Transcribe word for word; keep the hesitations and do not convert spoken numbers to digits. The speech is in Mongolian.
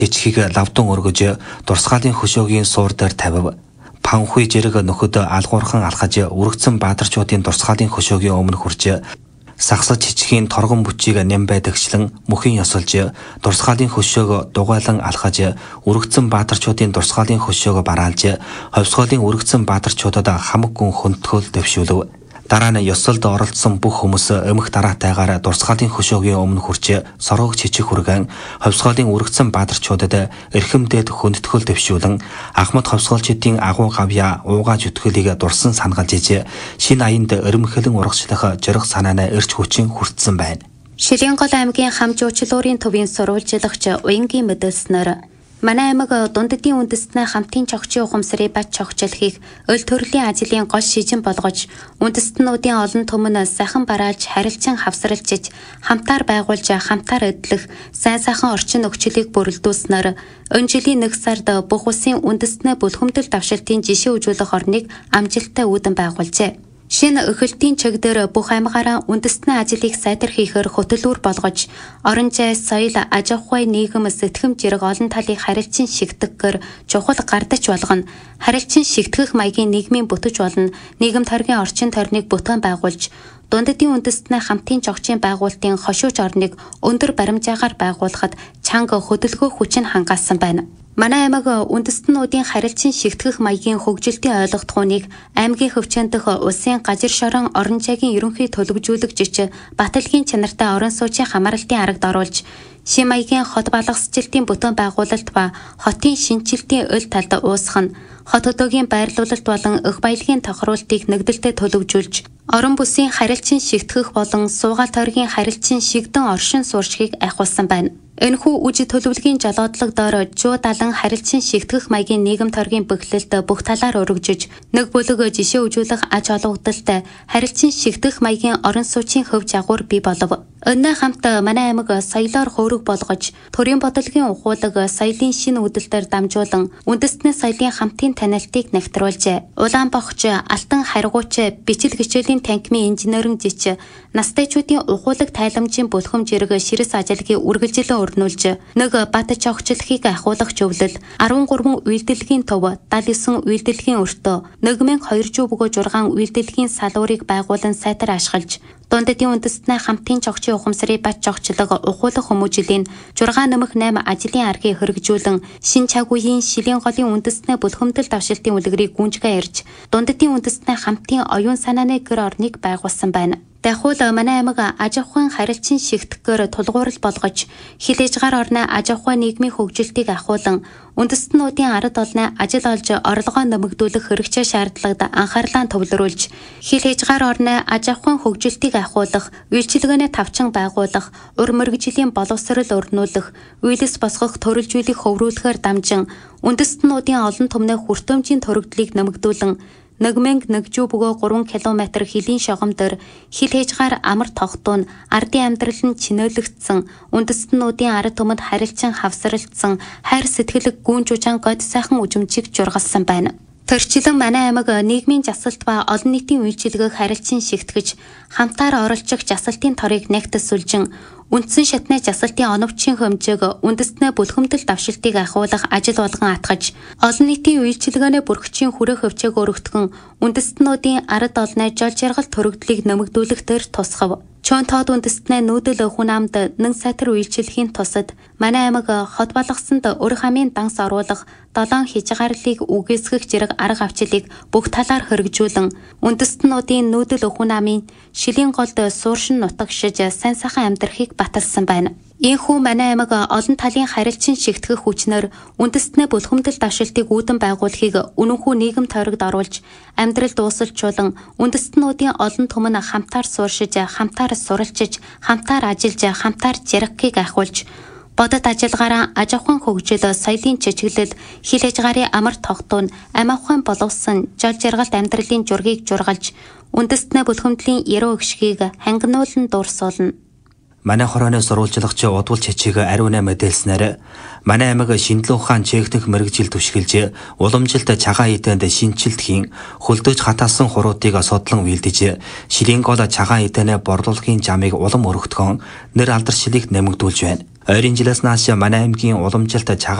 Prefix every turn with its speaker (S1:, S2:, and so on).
S1: Ичхийг лавдан өргөж дурсгалын хөшөөгийн суур дээр тавив. Панхуй жирэг нөхөд алгуурхан алхаж үргэцэн баатарчуудын дурсгалын хөшөөгийн өмнө хурж сагсаж чичхийн торгон бүчийг нэм байдагчлан мөхийн ёсолж дурсгалын хөшөөг дугайлан алхаж үргэцэн баатарчуудын дурсгалын хөшөөг бараалж ховсгоолын үргэцэн баатарчуудад хамаг гүн хөнтгөл дэвшүүлв. Дараа нь ёсолд оролцсон бүх хүмүүс эмх дараатайгаар дурсгалын хөшөөгийн өмнө хурж сорог чичиг хүргэн ховсгоолын үргэцэн баатарчуудад эрхэмдээд хөнтгөл дэвшүүлэн Ахмад ховсгоолчдын агуу гавья уугааж өтгөлийг дурсан сангалж иж шинэ аянд өрмөхлөн урагшлах жирэг санаанаа эрч хүчин хүртсэн байна.
S2: Шилэнгол аймгийн хамжуучлуурын төвийн сурвалжлагч Уянгийн мэдээлснээр манай аймаг дунддын үндэстнээ хамтын чогчийн ухамсарыг бат чогчлохыг өл төрлийн ажлын гол шижин болгож үндэстнүүдийн олон түмэн сайхан бараалж харилцан хавсралжиж хамтаар байгуулж хамтаар эдлэх сайн сайхан орчин нөхцөлийг бүрэлдүүлснээр өн жилийн нэг сард бүх улсын үндэстнээ бүлхэмдэл давшилтын жишээ үзүүлэх орныг амжилттай үүдэн байгуулжээ. Шинэ өхөлтийн чиг дээр бүх аймагаараа үндэстний ажлыг сайтархийхээр хөтөлбөр болгож орон зай, соёл, аж ахуй, нийгэм, сэтгэм зэрэг олон талыг харилцан шигтгэхээр чухал гардач болгоно. Харилцан шигтгэх маягийн нийгмийн бүтэж болно. Нийгэм тойргийн орчин тойрныг бүтээн байгуулж дунддын үндэстний хамтын чогчийн байгуулалтын хошууч орныг өндөр баримжаагаар байгуулахад чанга хөдөлгөөх хүчин хангаасан байна. Манай аймаг үндэстнүүдийн харилцан шигтгэх маягийн хөгжилтийн ойлгохтгууныг аймгийн хөвчөнд дэх улсын газар шорон орон зайгийн ерөнхий төлөвжүүлэгч Баталгийн чанартай орон сууцын хамааралтын аргад оруулж шин маягийн хот балгасчлалтын бүтээн байгуулалт ба хотын шинжилтийн өл талд уусгах нь хот өдөөгийн байрлуулалт болон өх баялагын тохируултыг нэгдэлтэд төлөвжүүлж орон бүсийн харилцан шигтгэх болон суугаал тойргийн харилцан шигдэн оршин сууршихыг ахиулсан байна. Энэхүү үжи төлөвлөгийн жолоодлог доор жуу далан харилцан шигтгэх маягийн нийгэм тойргийн бэхлэлд бүх талаар өргөжж нэг бүлэг жишээ үзүүлэх аж олонхтолтой харилцан шигтгэх маягийн орон сууцын хөв жагуур бий болов. Өнөө хамт манай аймаг соёлоор хөөрөг болгож төрийн бодлогын ухуулаг соёлын шинэ үдэлтээр дамжуулан үндэстний соёлын хамтын танилтыг нягтруулжээ. Улаан богч, алтан харгууч, бичил хичээлийн танхимын инженерийн жич настайчуудын ухуулаг тайламжийн бүлхэм зэрэг ширэс ажилгийн үргэлжилэн өрнүүлж нэг бат чогчлохыг ахиулах зөвлөл арван гурван үйлдэлгийн төв даал есөн үйлдэлгийн өртөө нэг мянга хоёрдугаар бөгөө жургаан үйлдэлгийн салуурыг байгуулан сайтар ашиглаж дунддын үндэстний хамтын чогчийн ухамсарыг бат чогчлог ухуулах хүмүүжлийн жургаан нэмэх найм ажлын аргыг хэрэгжүүлэн шин цаг үеийн шилийн голын үндэстний бүлхэмдэл давшилтын үлгэрийг гүнжгээ ирж дунддын үндэстний хамтын оюун санааны гэр орныг байгуулсан байна. Дахиул манай аймаг аж ахуйн харилцан шигтгэхээр тулгуурал болгож хил ижгаар орны аж ахуй нийгмийн хөгжилтийг ахиулан үндэстнүүдийн ард олны ажил олж орлогоо нэмэгдүүлэх хэрэгцээ шаардлагад анхаарлаа төвлөрүүлж хил ижгаар орны аж ахуйн хөгжилтийг ахиулах, үйлчилгээний тавчин байгуулах, ур мөргөжлийн боловсрол өрнүүлэх, үйлс босгох төрөлжүүлэх хөврүүлэхээр дамжин үндэстнүүдийн олон түмний хүртээмжийн төрөгдлийг нэмэгдүүлэн нэг мянга нэгдугаар бөгөө гурван километр хилийн шогом дээр хил хязгаар амар тогтуун ардын амьдрал нь чинөөлөгдсөн үндэстнүүдийн ард түмэнд харилцан хавсралцсан хайр сэтгэлэг гүн жужаан год сайхан үжимчиг жургалсан байна. Төрчлөн манай аймаг нийгмийн жасалт ба олон нийтийн үйлчилгээг харилцан шигтгэж хамтаар оролцох жасалтын торыг нэгтсүүлжин үндсэн шатны жасалтын оновчийн хэмжээг үндэстнээ бүлхэмдэл давшилтыг ахиулах ажил болгон атгаж олон нийтийн үйлчилгээний бүрхчийн хүрээ хөвчээг өргөтгөн үндэстнүүдийн ард олны жол жаргал төрөгдлийг нэмэгдүүлэх дээр тусгав. Чон тоод үндэстнээ нүүдэл хүн амд нэг сайтар үйлчилхийн тусад манай аймаг хот балгасанд өр хамын данс оруулах долоон хязгаарлыг үгээсгэх зэрэг арга авчлыг бүх талаар хэрэгжүүлэн үндэстнүүдийн нүүдэл хүн амын шилийн голд сууршин нутагшиж сайн сайхан амьдрахыг баталсан байна. Ийхүү манай аймаг олон талын харилцан шигтгэх хүчнээр үндэстний бүлхэмдэл давшилтыг үүдэн байгуулахыг үнэнхүү нийгэм тойрогт оруулж амьдрал дуусалжуулан үндэстнүүдийн олон түмэн хамтаар сууршиж, хамтаар суралцж, хамтаар ажиллаж, хамтаар жаргахыг ахиулж бодит ажиллагаараа аж ахуйн хөгжил, соёлын чичгэлэл, хил хязгаарын амар тогтуун, ам ахуйн боловсон, жол жаргалт амьдралын жургийг жургалж үндэстний бүлхэмдлийн яруу өгшгийг хангинуулан дуурсуулна.
S1: Манай хорооны сурвалжлагч удвал чичиг ариуна мэдээлснээр манай аймаг шиндлэн ухаан чээгдэх мэрэгжил түшгэлж уламжилт цагаан эдэнд шинжилт хийн хөлдөөж хатаасан хуруудыг судлан үйлдэж шилийн гол цагаан эдэнэ борлуулахын жамыг улам өргөтгөн нэр алдар шилийг нэмэгдүүлж байна. Ойрын жилээс нааш манай аймгийн уламжилт